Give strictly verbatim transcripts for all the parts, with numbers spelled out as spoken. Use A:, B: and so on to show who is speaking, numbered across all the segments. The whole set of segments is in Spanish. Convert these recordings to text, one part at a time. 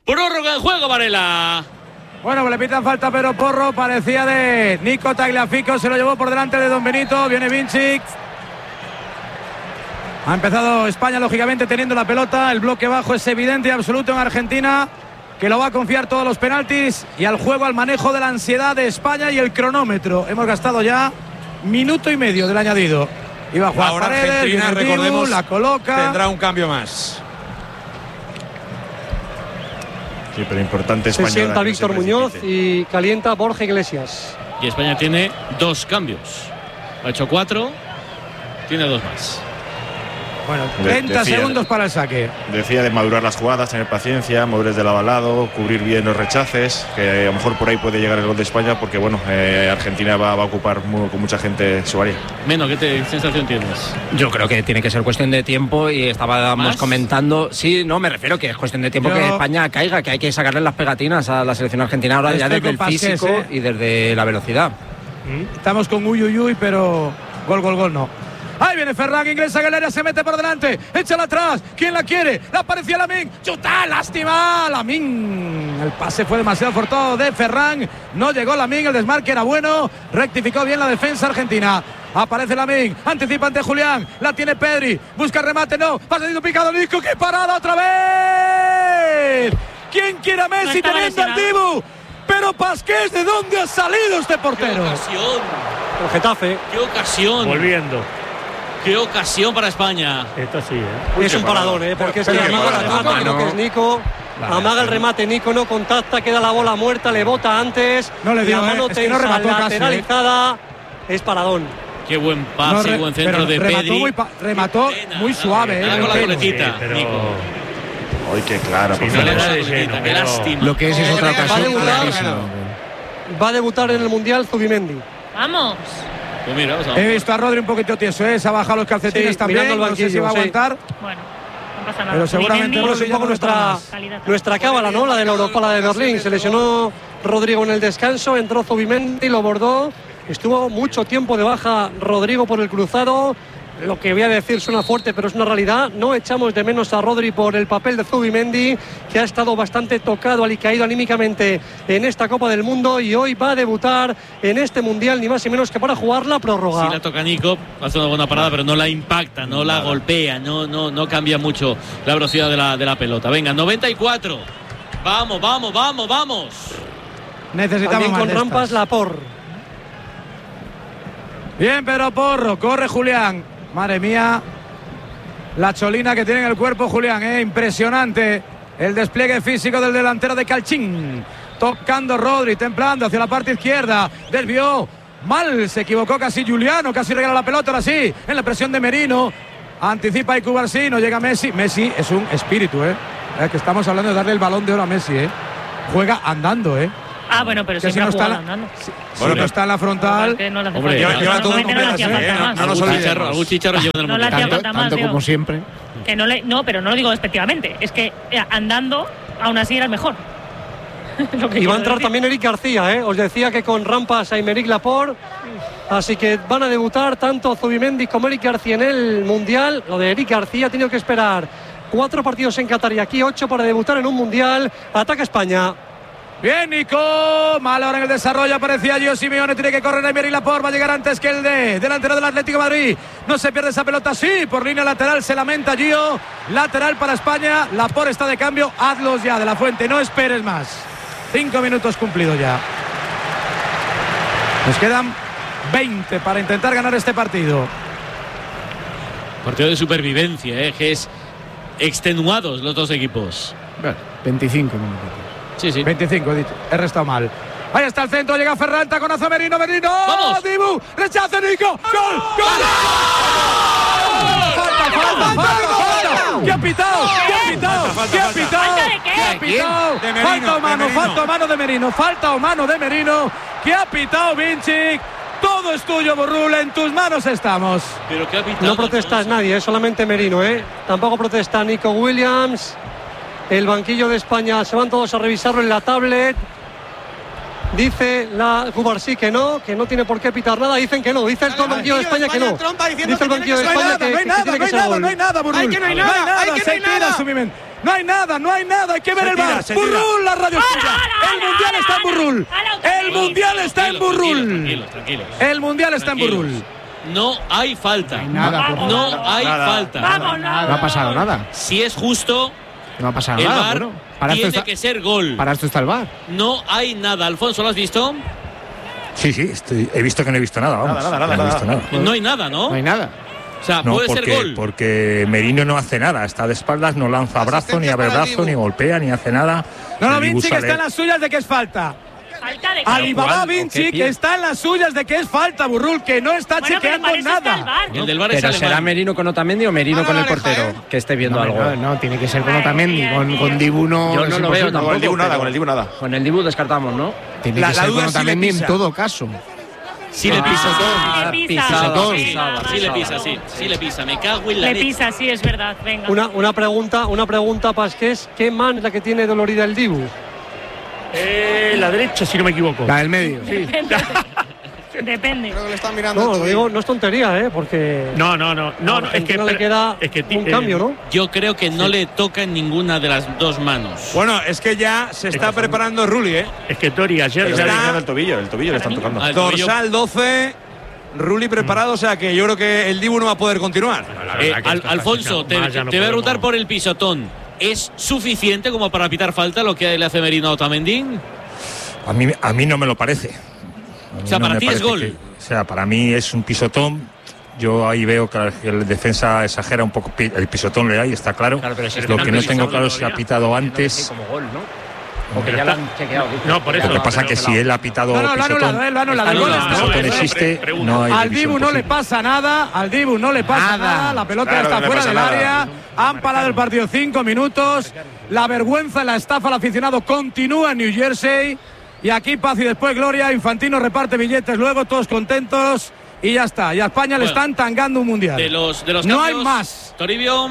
A: Prórroga en juego, Varela.
B: Bueno, pues le pitan falta, pero Porro parecía de Nico Tagliafico, se lo llevó por delante de Don Benito, viene Vincic. Ha empezado España, lógicamente, teniendo la pelota, el bloque bajo es evidente y absoluto en Argentina, que lo va a confiar todos los penaltis y al juego, al manejo de la ansiedad de España y el cronómetro. Hemos gastado ya minuto y medio del añadido. Iba a jugar
C: ahora
B: Paredes,
C: Argentina,
B: Dibu,
C: recordemos,
B: la coloca.
C: Tendrá un cambio más.
D: Sí, pero importante España.
E: Se sienta Víctor Muñoz y calienta Borja Iglesias.
A: Y España tiene dos cambios. Ha hecho cuatro, tiene dos más.
B: Bueno, treinta decía, segundos para el saque.
D: Decía de madurar las jugadas, tener paciencia, madurez del avalado, cubrir bien los rechaces, que a lo mejor por ahí puede llegar el gol de España, porque bueno, eh, Argentina va, va a ocupar muy, con mucha gente su área.
A: Menos, ¿qué te, sensación tienes?
F: Yo creo que tiene que ser cuestión de tiempo y estábamos ¿Más? comentando, sí, no, me refiero que es cuestión de tiempo Yo... que España caiga, que hay que sacarle las pegatinas a la selección argentina ahora ya desde el físico ¿eh? y desde la velocidad.
B: Estamos con uy, uy, uy, pero gol, gol, gol no. Ahí viene Ferran, ingresa en el área, se mete por delante, échala atrás, ¿quién la quiere? La aparecía Lamine, chuta, lástima, Lamine. El pase fue demasiado forzado de Ferran, no llegó Lamine, el desmarque era bueno, rectificó bien la defensa argentina. Aparece Lamine, anticipa ante Julián, la tiene Pedri, busca remate, no, pasadito picado, Nico, ¡qué parada otra vez! ¿Quién quiere a Messi no teniendo al Dibu? Pero Pasqués, ¿de dónde ha salido este portero?
A: ¡Qué ocasión!
E: El Getafe.
A: ¡Qué ocasión!
G: Volviendo.
A: ¡Qué ocasión para España!
G: Esto sí, ¿eh?
E: Uy, es un paradón, ¿eh? Porque es que amaga el remate, lo que es Nico. Vale, amaga el remate, Nico no contacta, queda la bola muerta, le bota antes.
B: No le dio,
E: la mano
B: eh, es que no remató
E: lateralizada.
B: Casi,
E: eh. Es paradón.
A: Qué buen pase, no, re, buen centro de
B: remató
A: Pedri.
B: Muy pa remató pena, muy suave,
A: eh. Con la coletita, sí, pero... Nico.
D: Ay, qué clara.
A: Sí, no le da de lleno, qué lástima.
F: Lo que es es otra ocasión.
E: Va a debutar en el Mundial Zubimendi.
H: Vamos.
A: Pues mira, vamos a
B: He visto a Rodri un poquito tieso, ¿eh? Se ha bajado los calcetines sí, también, el banquillo, no sé si va a aguantar.
H: Sí. Bueno, no pasa nada.
B: Pero seguramente
E: bueno, es un poco nuestra, nuestra cábala, ¿no? La de la Eurocopa de Berlín. Se lesionó Rodrigo en el descanso, entró Zubimendi, lo bordó. Estuvo mucho tiempo de baja Rodrigo por el cruzado. Lo que voy a decir suena fuerte, pero es una realidad. No echamos de menos a Rodri por el papel de Zubimendi, que ha estado bastante tocado y caído anímicamente en esta Copa del Mundo y hoy va a debutar en este Mundial, ni más ni menos que para jugar la prórroga.
A: Sí, la toca Nico, hace una buena parada, pero no la impacta, no la golpea, no, no, no cambia mucho la velocidad de la, de la pelota. Venga, noventa y cuatro. Vamos, vamos, vamos, vamos.
B: Necesitamos más
E: con
B: de
E: rampas la por.
B: Bien, pero Porro, corre Julián. Madre mía, la cholina que tiene en el cuerpo Julián, ¿eh? Impresionante el despliegue físico del delantero de Calchín. Tocando Rodri, templando hacia la parte izquierda, desvió, mal, se equivocó casi Juliano, casi regala la pelota, ahora sí, en la presión de Merino, anticipa y Cubarsí, no llega Messi. Messi es un espíritu, ¿eh? Es que estamos hablando de darle el balón de oro a Messi, ¿eh? Juega andando, ¿eh?
H: Ah, bueno, pero
B: que
H: si
B: no
H: está
B: la,
H: andando.
B: Si, bueno, si no está en la frontal.
H: No, no
A: hombre,
H: yo, yo no, no, no, no,
A: no nos olvidemos. Algún chicharro lleva del
H: mundo.
F: Tanto, tanto como siempre.
H: Que no, le, no, pero no lo digo despectivamente. Es que andando, aún así era el mejor.
E: Y va a entrar decir. también Eric García, ¿eh? Os decía que con rampas a Aymeric Laporte. Así que van a debutar tanto Zubimendi como Eric García en el Mundial. Lo de Eric García ha tenido que esperar cuatro partidos en Qatar y aquí ocho para debutar en un Mundial. Ataca España.
B: Bien, Nico, mal ahora en el desarrollo, aparecía Gio Simeone, tiene que correr Aymeric Laporte, va a llegar antes que el de delantero del Atlético de Madrid, no se pierde esa pelota, sí, por línea lateral, se lamenta Gio, lateral para España, Laporte está de cambio, hazlos ya de la Fuente, no esperes más, cinco minutos cumplidos ya, nos quedan veinte para intentar ganar este partido.
A: Partido de supervivencia, ¿eh? Que es extenuados los dos equipos.
F: Bueno, veinticinco minutos.
B: Sí, sí. veinticinco, he dicho. He restado mal. Ahí está el centro, llega Ferran, taconazo Merino, Merino.
A: ¡Vamos!
B: Dibu, rechaza Nico. ¡Gol! ¡Gol! ¡Falta, falta, falta, falta! ¿Qué ha pitado? ¿Qué ha pitado? ¿Qué ha pitado? ¿Qué ha pitado? Falta o mano, falta o mano de Merino, falta o mano de Merino. ¿Qué ha pitado Vincic? Todo es tuyo, Borrul, en tus manos estamos.
A: Pero ¿qué ha pitado?
E: No protesta nadie, es solamente Merino, ¿eh? Tampoco protesta Nico Williams. El banquillo de España, se van todos a revisarlo en la tablet. Dice la Cubarsí que no, que no tiene por qué pitar nada. Dicen que no, dice el banquillo de España que no. Dice el banquillo de España que
B: no hay nada, no hay nada, no hay nada, Borrul.
G: Hay que no hay nada, hay que no hay nada.
B: Se tira Zubimendi. No hay nada, no hay nada. Hay que ver
C: Se
B: el
C: tira,
B: bar.
C: se tira.
B: Burrul, la radio
H: ¡Ala,
B: suya.
H: ala,
B: El mundial
H: ala,
B: está en
H: ala,
B: Burrul.
H: ala,
B: El mundial está en Burrul.
A: Tranquilos, tranquilos.
B: El mundial está en
A: Tranquilos.
B: Burrul.
A: No hay falta.
G: No hay nada, por
A: No
G: favor.
A: hay
C: Nada.
A: falta.
H: Vamos,
G: No ha pasado nada.
A: Si es justo,
G: No ha pasado
A: el
G: nada.
A: VAR
G: bueno. Para, esto
A: tiene
G: está,
A: que ser gol.
G: para esto está el VAR.
A: No hay nada. Alfonso, ¿lo has visto?
I: Sí, sí, estoy- he visto que no he visto nada, vamos.
D: Nada, nada, nada,
I: no he
D: nada.
I: visto nada.
A: No hay nada, ¿no?
G: No hay nada.
A: O sea,
I: No,
A: puede
I: porque,
A: ser gol.
I: porque Merino no hace nada, está de espaldas, no lanza brazo, ni abre
B: para
I: brazo,
B: Dibu.
I: ni golpea, ni hace nada.
B: No, no,
I: El Dibu
B: Vinci que
I: sale-
B: está en las suyas de que es falta.
H: Falta de qué?
B: Alibaba
F: ¿Cuál? ¿O
B: Vinci
F: qué
B: que
F: pie?
B: está en las suyas de que es falta, Burrul, que no está
H: Bueno, pero
B: chequeando
H: para eso está el
B: nada.
H: VAR, ¿no?
A: El del VAR es
F: Pero
A: alemán.
F: será Merino con Otamendi o Merino
B: No,
F: con
B: no,
F: el
B: no, deja,
F: portero,
B: ¿eh?
F: que esté viendo
G: No,
F: algo.
G: no, no, tiene que ser con
H: Ay,
G: Otamendi.
H: Dios
G: Con,
H: mío.
G: con Dibu no.
F: Yo
G: es
F: no lo
G: imposible.
F: veo
D: Con
F: tampoco.
D: el Dibu nada,
F: pero-
D: con el Dibu nada.
F: Con el Dibu descartamos, ¿no?
G: Tiene
C: La-
G: que
C: la
G: ser
C: duda
G: con
C: es si le
G: Otamendi en
C: pisa.
G: todo caso.
A: Sí le
H: Ah,
A: pisa.
H: sí le pisa.
F: pisado,
H: Sí,
F: pisado,
H: nada,
A: Sí le
H: nada.
A: pisa, sí. Sí le pisa. Me cago en la
H: Le
A: leche.
H: pisa, sí, es verdad. Venga.
E: Una, una pregunta, una pregunta, Pasqués. ¿Qué mano es la que tiene dolorida el Dibu?
J: Eh, la derecha, si no me equivoco.
G: La del medio.
H: Depende. Depende.
E: No, lo digo, no es tontería, ¿eh? Porque.
J: No, no, no, no,
E: a
J: no, es que,
E: Argentina le queda
J: es que ti-
E: un
J: eh,
E: cambio, ¿no?
A: Yo creo que no le toca en ninguna de las dos manos.
C: Bueno, es que ya se está preparando Rulli, ¿eh?
J: Es que Tori ayer
D: Pero
C: Está-
D: está eliminando el tobillo, el tobillo le están tocando.
A: Ah, el tobillo.
C: Dorsal doce, Rulli preparado, o sea que yo creo que el Dibu no va a poder continuar.
J: La
A: Eh,
J: verdad que
A: Al-
J: esta
A: Alfonso,
J: fase
A: te,
J: más ya no
A: te voy a preguntar
J: podemos-
A: por el pisotón. ¿Es suficiente como para pitar falta lo que le hace Merino a Otamendi?
I: A mí, a mí no me lo parece. A mí
A: O sea,
I: no
A: para
I: me
A: ti es
I: parece
A: gol.
I: que- o sea, para mí es un pisotón. Yo ahí veo que el defensa exagera un poco. pi- El pisotón le hay, está claro.
F: Claro, pero si
I: lo
F: están
I: que no tengo
J: revisando
I: claro es si ha
J: todavía.
I: pitado
F: Sí,
I: antes.
F: como gol, ¿no? O que
J: Pero
F: ya lo
J: está-
F: han chequeado. dice.
J: No, por eso.
I: Lo que pasa es que si él ha pitado
B: No, no, lo ha
I: pisotón,
B: anulado, él lo ha anulado. El
A: Está
B: gol
A: anulado.
B: está-
I: el pisotón
J: no,
I: existe,
J: pregunta.
I: no hay
B: Al
I: revisión
B: Dibu no le
I: posible.
B: pasa nada, al Dibu no le pasa
G: Nada.
B: nada, la pelota
D: Claro,
B: está
D: no le
B: fuera
D: pasa
B: del
D: nada.
B: área, han parado el partido cinco minutos, la vergüenza, la estafa al aficionado continúa en New Jersey y aquí paz y después gloria, Infantino reparte billetes luego, todos contentos y ya está, y a España le
A: Bueno,
B: están tangando un mundial.
A: De los, de los
B: No hay
A: cambios,
B: más.
A: Toribio.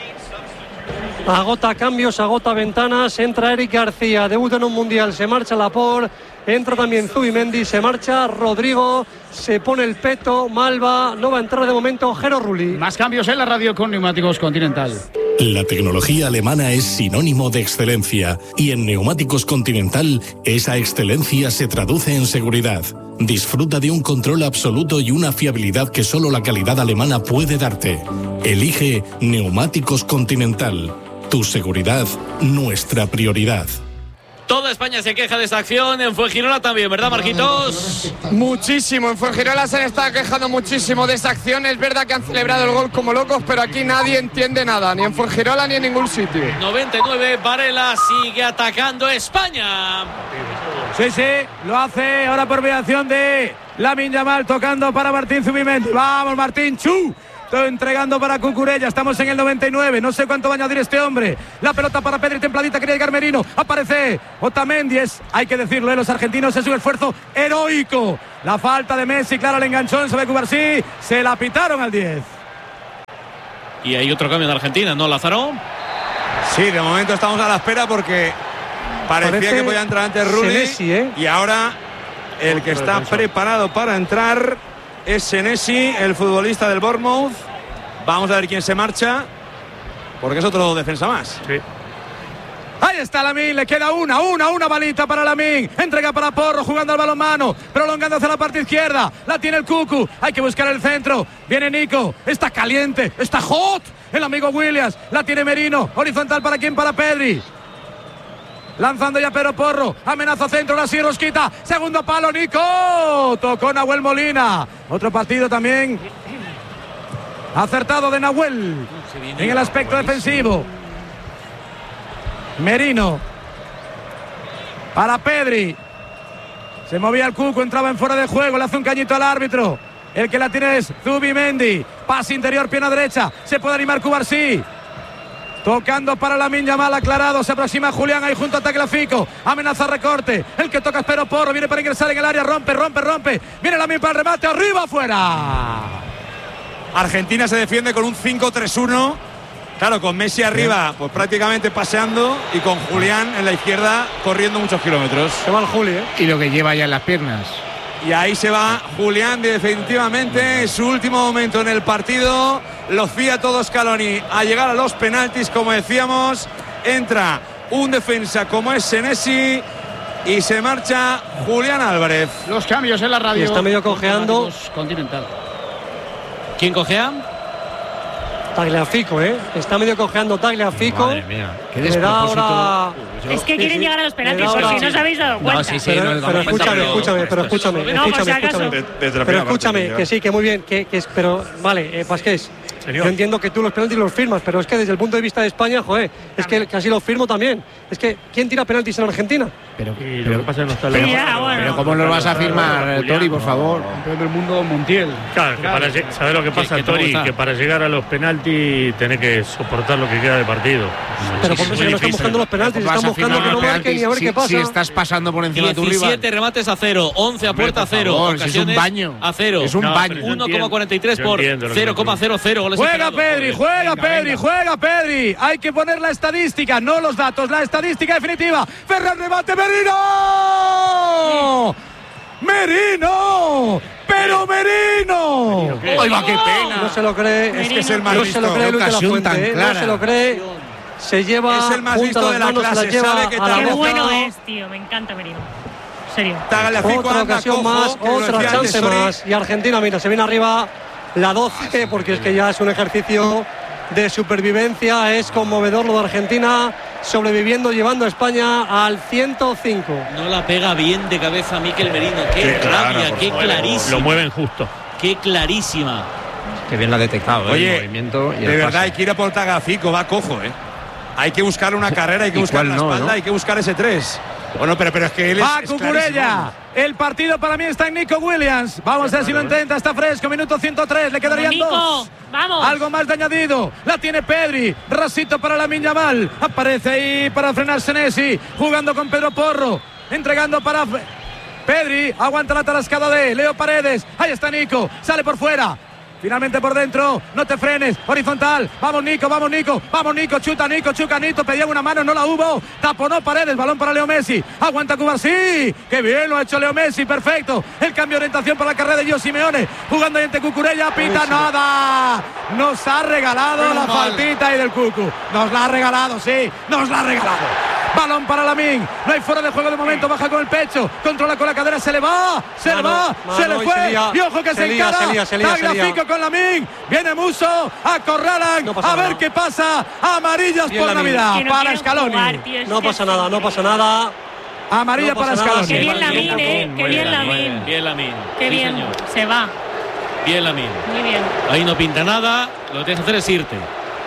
E: Agota cambios, agota ventanas, entra Eric García, debuta en un mundial, se marcha Laporte, entra también Zubimendi, se marcha Rodrigo, se pone el peto, Malva, no va a entrar de momento Jero Rulli.
G: Más cambios en la radio con Neumáticos Continental.
K: La tecnología alemana es sinónimo de excelencia y en Neumáticos Continental esa excelencia se traduce en seguridad. Disfruta de un control absoluto y una fiabilidad que solo la calidad alemana puede darte. Elige Neumáticos Continental. Tu seguridad, nuestra prioridad.
A: Toda España se queja de esta acción, en Fuengirola también, ¿verdad, Marquitos?
L: Muchísimo, en Fuengirola se le está quejando muchísimo de esa acción. Es verdad que han celebrado el gol como locos, pero aquí nadie entiende nada, ni en Fuengirola ni en ningún sitio.
A: noventa y nueve, Varela sigue atacando España.
B: Sí, sí, lo hace ahora por mediación de Lamine Yamal tocando para Martín Zubimendi. Vamos, Martín, chu. Estoy entregando para Cucurella, estamos en el noventa y nueve, no sé cuánto va a añadir este hombre. La pelota para Pedri, templadita, quería llegar Merino, aparece Otamendi, es, hay que decirlo, ¿eh? Los argentinos es un esfuerzo heroico. La falta de Messi, claro, el enganchón, se ve Cubarsí, se la pitaron al diez.
A: Y hay otro cambio en Argentina, ¿no, Lázaro?
C: Sí, de momento estamos a la espera porque parecía
E: Parece
C: que podía entrar antes Rulli.
E: Senesi, ¿eh?
C: Y ahora el que está preparado para entrar es Senesi, el futbolista del Bournemouth. Vamos a ver quién se marcha, porque es otro defensa más.
J: Sí.
B: Ahí está Lamine, le queda una, una, una balita para Lamine. Entrega para Porro, jugando al balonmano, prolongando hacia la parte izquierda. La tiene el Cucu, hay que buscar el centro. Viene Nico, está caliente, está hot. El amigo Williams, la tiene Merino. Horizontal para quién, para Pedri. Lanzando ya Pedro Porro, amenaza centro, la sigue Rosquita, segundo palo, Nico, tocó Nahuel Molina, otro partido también acertado de Nahuel en el aspecto defensivo. Merino para Pedri, se movía el Cuco, entraba en fuera de juego, le hace un cañito al árbitro, el que la tiene es Zubimendi, pase interior, pierna derecha, se puede animar Cubarsí. Tocando para Lamine Yamal, aclarado, se aproxima Julián ahí junto a Tagliafico, amenaza recorte, el que toca es Pedro Porro, viene para ingresar en el área, rompe, rompe, rompe, viene Lamine para el remate, arriba, afuera.
C: Argentina se defiende con un cinco tres uno, claro, con Messi arriba, pues prácticamente paseando, y con Julián en la izquierda corriendo muchos kilómetros.
E: Se va el Juli, ¿eh?
G: Y lo que lleva ya en las piernas.
C: Y ahí se va Julián, definitivamente su último momento en el partido. Lo fía todo Scaloni a llegar a los penaltis, como decíamos. entra un defensa como es Senesi y se marcha Julián Álvarez.
G: Los cambios en la radio.
E: Y está medio cojeando.
G: Continental.
A: ¿Quién cojea?
E: Tagliafico, ¿eh? Está medio cojeando Tagliafico.
F: Madre mía, qué
E: Le da ahora...
H: Es que quieren
E: Sí, sí.
H: llegar a los penaltis,
E: Le da
H: por
E: ahora-
H: si no os habéis dado cuenta.
F: No, sí, sí,
E: Pero,
F: no nos
E: pero
F: damos cuenta,
E: escúchame,
F: pero-
E: escúchame, pero escúchame,
H: No, por si
E: escúchame,
H: acaso.
E: escúchame.
D: Desde la
E: Pero
D: primera parte,
E: escúchame,
D: ya.
E: que sí, que muy bien, que, que es, pero vale, eh, Pasqués, yo entiendo que tú los penaltis los firmas, pero es que desde el punto de vista de España, joder, es que casi los firmo también. Es que, ¿quién tira penaltis en Argentina?
G: Pero,
J: Y lo que pasa es que no está
H: Sí,
J: la-
H: ya, bueno.
G: pero ¿cómo nos vas a firmar,
J: Julián,
G: Tori, por
J: no,
G: favor?
J: no.
G: Campeón del mundo, Montiel.
J: Claro, que para lleg- ¿sabes lo que pasa,
A: que todo
J: Tori?
A: está.
J: Que para llegar a los penaltis tenés que soportar lo que queda de partido.
E: Pero por eso que no están buscando los penaltis,
G: Vas
E: están
G: a
E: buscando que
G: firmar
E: no marquen y a ver
G: si-
E: qué pasa.
G: Si estás pasando por encima de tu rival.
A: diecisiete remates a cero, once a
G: Hombre,
A: puerta a
G: por
A: cero,
G: favor, si es un
A: ocasiones
G: baño.
A: a cero.
G: Es un
J: No,
G: baño.
J: pero yo
A: uno coma
J: entiendo.
A: cuarenta y tres
J: Yo
A: por
J: entiendo lo que
A: cero coma cero cero goles
B: Juega
A: esperados.
B: Pedri, juega
G: Venga,
B: Pedri,
G: venga.
B: juega Pedri. Hay que poner la estadística, no los datos, la estadística definitiva. Ferran remate, Merino. Merino. Pero Merino.
G: ¡Ay, va, qué pena!
E: No se lo cree,
C: Es que es el más
E: no
C: listo.
E: se lo cree
G: Qué
E: Luis de la
G: ocasión
E: Fuente,
G: tan
E: ¿eh? No
G: clara.
E: se lo cree. Se lleva
C: Es el más
E: junta
C: listo
E: las
C: de la
E: manos, se
C: clase,
E: las lleva
C: sabe que
E: a la
C: tal-
H: Qué
E: boca.
H: bueno es, tío. Me encanta Merino. En serio.
C: Tagliafico
E: Otra
C: anda
E: ocasión
C: cojo,
E: más,
C: que lo
E: otra
C: decía
E: chance
C: antes, Tori.
E: más. Y Argentina, mira, se viene arriba la doce, porque es que ya es un ejercicio de supervivencia. Es conmovedor lo de Argentina, sobreviviendo, llevando a España al ciento cinco.
A: No la pega bien de cabeza Mikel Merino. Qué,
D: Qué clara,
A: rabia,
D: por
A: qué
D: favor.
A: clarísima.
J: Lo mueven justo.
A: Qué clarísima.
F: Qué bien la ha detectado, ¿eh?
C: Oye,
F: el movimiento y el
C: de verdad
F: pase.
C: hay que ir a por Tagliafico, va cojo, ¿eh? Hay que buscar una carrera, hay que
F: ¿Y
C: buscar
F: cuál
C: la
F: no,
C: espalda,
F: no?
C: hay que buscar ese tres. Bueno, pero, pero es que él es,
B: Va
C: es
B: Cucurella.
C: clarísimo.
B: El partido para mí está en Nico Williams. Vamos a ver si lo intenta. Está fresco. Minuto ciento tres. Le quedarían
H: Nico,
B: dos.
H: vamos.
B: Algo más de añadido. La tiene Pedri. Rasito para la Yamal. Aparece ahí para frenar Senesi. Jugando con Pedro Porro. Entregando para Pedri. Aguanta la tarascada de Leo Paredes. Ahí está Nico. Sale por fuera. Finalmente por dentro, no te frenes, horizontal, vamos Nico, vamos Nico, vamos Nico, chuta Nico, chuca Nico, pedía una mano, no la hubo, taponó Paredes, balón para Leo Messi, aguanta Cubarsí, qué bien lo ha hecho Leo Messi, perfecto, el cambio de orientación para la carrera de Gio Simeone, jugando ahí ante Cucurella, pita nada, nos ha regalado la faltita ahí del Cucu, nos la ha regalado, sí, nos la ha regalado. Balón para Lamín, no hay fuera de juego de momento, baja con el pecho, controla con la cadera, se le va, se le
E: Mano,
B: va,
E: mano,
B: se le
E: y
B: fue,
E: se lía,
B: y ojo que
E: se
B: se,
E: lía,
B: encara,
E: se lía, se lía, se lía.
B: Tagliafico con Lamín, viene Muso, acorralan,
E: No pasa
B: a ver
E: nada.
B: qué pasa, amarillas
E: Bien,
B: por
E: Lamín.
B: Navidad,
H: Que no
B: para
H: quieren
B: Scaloni,
H: jugar, tío, es
E: No
H: que-
E: pasa nada, no pasa nada.
B: amarilla
E: No pasa
B: para
E: nada,
B: Scaloni.
H: Qué bien
E: Muy
H: Lamín, eh. Qué
A: Muy
H: bien
A: muy
H: Lamín.
A: Bien Lamín.
H: Qué
A: Sí,
H: bien.
A: señor.
H: Se va.
A: Bien Lamín.
H: Muy bien.
A: Ahí no pinta nada, lo que tienes que hacer es irte.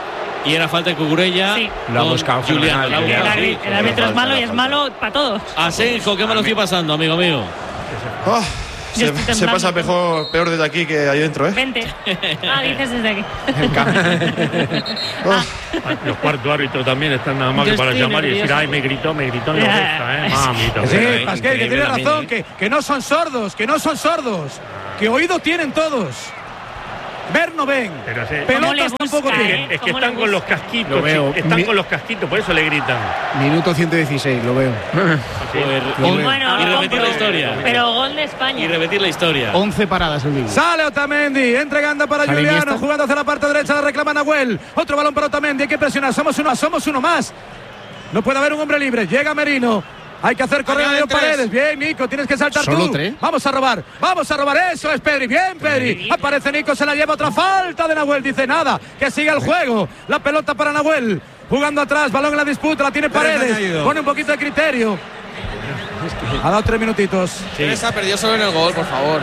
A: Y era falta de Cucurella.
H: Sí.
F: Lo ha
A: con
F: buscado
A: Julián.
F: fenomenal,
A: lo ha
H: El,
F: Julián.
A: buscado.
H: árbitro- el árbitro es malo y es malo para todos.
A: Asenjo, ¿qué me lo estoy pasando, amigo mío?
D: Ah,
H: Yo
D: se,
H: estoy
D: se
H: temblando.
D: pasa mejor, peor desde aquí que ahí dentro, ¿eh?
H: Vente. Ah, dices desde aquí.
D: Ah,
J: Los cuartos árbitros también están nada más
H: Yo
J: que para
H: estoy
J: llamar y decir,
H: nerviosa.
J: ay, me gritó, me gritó en la oreja, ¿eh? Mamita.
B: Sí,
F: Increíble,
B: Pasquel, que
F: increíble
B: tiene
F: Lamín,
B: razón,
F: ¿eh?
B: que, que no son sordos, que no son sordos, que oído tienen todos. Ver no ven,
J: Pero sí.
H: ¿Cómo le
B: pelotas tampoco
H: busca,
B: tienen.
H: eh?
J: Es que
H: ¿Cómo le
J: están con los
H: gusta?
J: casquitos,
G: Lo veo.
J: sí, están
G: Mi-
J: con los casquitos, por eso le gritan.
G: Minuto ciento dieciséis, lo veo.
A: Joder,
G: Lo
A: y-
G: veo.
H: Bueno,
A: y
H: lo
A: repetir la
H: compro.
A: historia.
H: Pero gol de
A: Y
H: España.
A: repetir la historia.
G: once paradas el vídeo.
B: Sale Otamendi, entregando para
G: Sale
B: Juliano,
G: Iniesta.
B: jugando hacia la parte derecha, la reclama Nahuel. Otro balón para Otamendi, hay que presionar, somos uno, somos uno más. No puede haber un hombre libre, llega Merino. Hay que hacer correr a Leo Paredes. Bien, Nico, tienes que saltar
G: ¿Solo
B: tú.
G: tres?
B: Vamos a robar, vamos a robar. Eso es Pedri. Bien, Pedri. Aparece Nico, se la lleva otra falta de Nahuel. Dice nada, que siga el juego. La pelota para Nahuel. Jugando atrás, balón en la disputa, la tiene
C: Tres
B: Paredes.
C: añadido.
B: Pone un poquito de criterio. Ha dado tres minutitos.
L: Teresa perdió solo en el gol, por favor.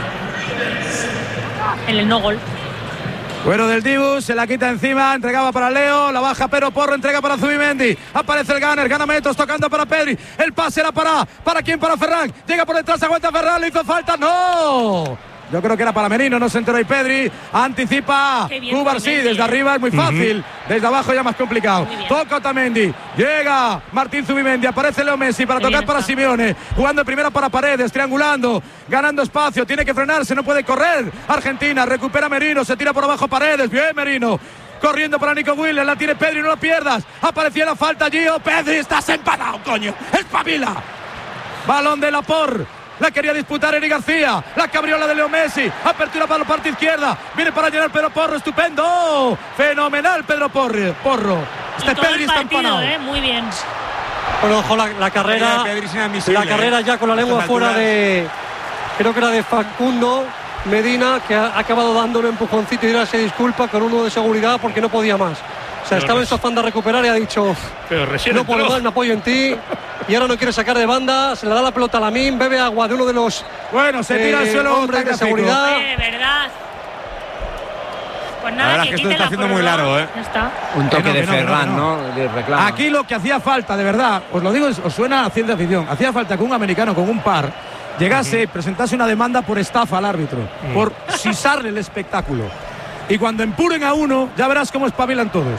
H: En el no gol.
B: Cuero del Dibu, se la quita encima, entregaba para Leo, la baja Pero Porro, entrega para Zubimendi, aparece el Gunner, gana metros, tocando para Pedri, el pase era para, ¿para quién? Para Ferran, llega por detrás, aguanta Ferran, le hizo falta, ¡no! Yo creo que era para Merino, no se enteró y Pedri anticipa
H: Qué bien
B: Cubarsí,
H: Zubimendi,
B: desde
H: eh.
B: arriba es muy fácil, desde abajo ya más complicado.
H: Muy bien.
B: Toca Otamendi, llega Martín Zubimendi, aparece Leo Messi para
H: Qué
B: tocar
H: bien
B: para
H: está.
B: Simeone, jugando de primera para Paredes, triangulando, ganando espacio, tiene que frenarse, no puede correr. Argentina, recupera Merino, se tira por abajo Paredes, bien Merino. Corriendo para Nico Williams, la tiene Pedri, no lo pierdas. Aparecía la falta, Gio, Pedri, estás empanado, coño, espabila. Balón de Laporte. La quería disputar Eric García. La cabriola de Leo Messi. Apertura para la parte izquierda. Viene para llenar Pedro Porro. Estupendo. Fenomenal Pedro Porro. Porro. Este
H: y todo
B: Pedri
H: el
B: está
H: partido,
B: empanado.
H: ¿eh? Muy bien.
E: Bueno, ojo, la, la carrera. La carrera ya con la lengua fuera de. Creo que era de Facundo Medina, que ha acabado dando un empujoncito y ahora se disculpa con uno de seguridad porque no podía más. O sea, estaba en su afán de recuperar y ha dicho,
J: pero
E: no puedo más, me apoyo en ti. Y ahora no quiere sacar de banda, se le da la pelota a Lamine, bebe agua de uno de los
B: bueno, se tira al
E: eh,
B: suelo
E: hombres de seguridad.
H: Oye, de verdad. Pues
C: La
H: nada,
C: verdad
H: que
C: es que esto
H: quite
C: está
H: la
C: haciendo muy
H: prórroga.
C: largo, ¿eh?
H: Ya está.
F: Un toque
B: Que no,
F: de
B: que no, que no,
F: Ferran,
B: que no.
F: ¿no? De reclamo.
B: Aquí lo que hacía falta, de verdad, os lo digo, os suena a ciencia ficción. Hacía falta que un americano con un par llegase y presentase una demanda por estafa al árbitro, por sisarle el espectáculo. Y cuando empuren a uno, ya verás cómo espabilan todos.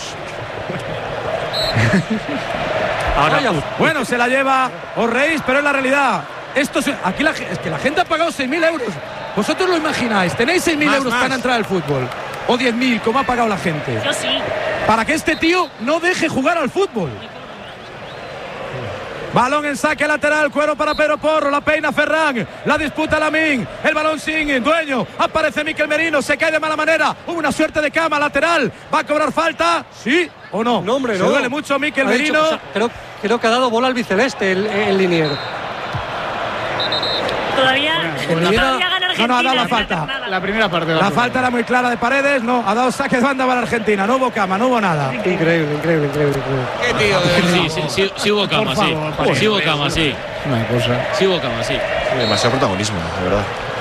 B: Ahora, bueno, se la lleva, os reís, pero es la realidad. Esto es, aquí la, es que la gente ha pagado seis mil euros. Vosotros lo imagináis, tenéis seis mil euros para entrar al fútbol. O diez mil, como ha pagado la gente.
H: Yo sí.
B: Para que este tío no deje jugar al fútbol. Balón en saque lateral, cuero para Pedro Porro, la peina Ferran, la disputa Lamine, el balón sin dueño, aparece Mikel Merino, se cae de mala manera, hubo una suerte de cama lateral, va a cobrar falta, ¿sí o no?
E: No, hombre,
B: se
E: no.
B: duele mucho Mikel
E: Ha dicho,
B: Merino.
E: o sea, creo, creo que ha dado bola al biceleste el, el Linier.
H: Todavía, todavía gana
B: No,
H: Argentina.
B: no, ha dado la
H: sin
B: falta.
H: hacer nada.
G: La primera parte de
B: La falta era muy clara de Paredes, no, ha dado saque de banda para Argentina, no hubo cama, no hubo nada.
E: Increíble, increíble, increíble. increíble.
L: Qué tío, de verdad.
A: Sí, sí, sí, sí hubo cama,
G: Por
A: sí.
G: favor,
A: Sí hubo cama, sí.
G: Una cosa.
A: Sí hubo cama, sí.
D: Demasiado protagonismo, de verdad.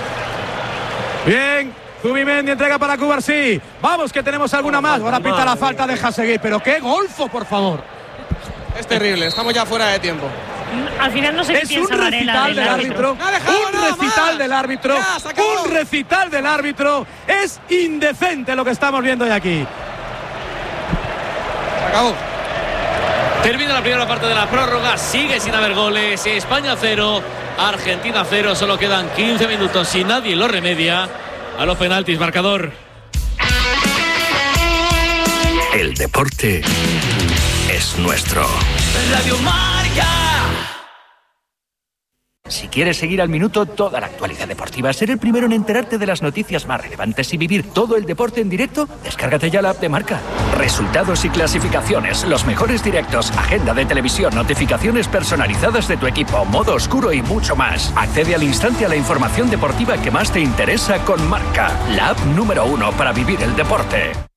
B: Bien, Zubimendi entrega para Cubarsí. Vamos que tenemos alguna más. Ahora pita la falta, deja seguir, pero qué golfo, por favor.
L: Es terrible, estamos ya fuera de tiempo.
H: Al final no sé qué
B: Es un
H: piensa Varela
B: recital del árbitro.
L: No ha dejado
B: Un
L: nada
B: recital
L: más.
B: del árbitro.
L: Ya, se acabó.
B: Un recital del árbitro. Es indecente lo que estamos viendo hoy aquí.
L: Se acabó.
A: Termina la primera parte de la prórroga, sigue sin haber goles. España cero, Argentina cero. Solo quedan quince minutos y nadie lo remedia. A los penaltis, marcador.
M: El deporte es nuestro.
N: Radio Marca.
M: Si quieres seguir al minuto toda la actualidad deportiva, ser el primero en enterarte de las noticias más relevantes y vivir todo el deporte en directo, descárgate ya la app de Marca. Resultados y clasificaciones, los mejores directos, agenda de televisión, notificaciones personalizadas de tu equipo, modo oscuro y mucho más. Accede al instante a la información deportiva que más te interesa con Marca, la app número uno para vivir el deporte.